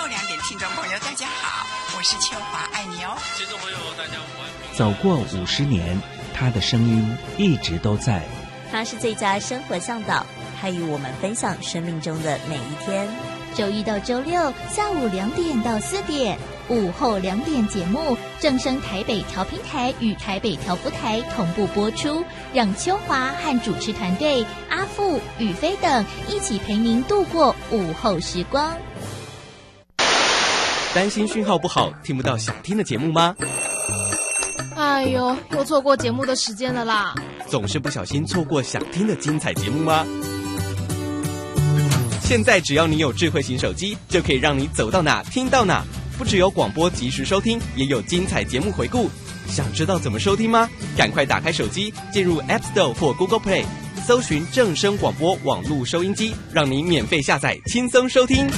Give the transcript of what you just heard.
2点，听众朋友大家好，我是秋华，爱你哦。 听众朋友大家午安。 走过50年，他的声音一直都在。 他是最佳生活向导，他与我们分享生命中的每一天。 周一到周六下午2点到4点，午后2点节目正声台北调频台与台北调布台同步播出，让秋华和主持团队阿富、宇飞等一起陪您度过午后时光。 担心讯号不好，听不到想听的节目吗？ 哎呦，又错过节目的时间了啦！ 总是不小心错过想听的精彩节目吗？现在只要你有智慧型手机，就可以让你走到哪听到哪。不只有广播及时收听，也有精彩节目回顾。想知道怎么收听吗？赶快打开手机，进入 App Store 或 Google Play， 搜寻正声广播网络收音机，让你免费下载，轻松收听。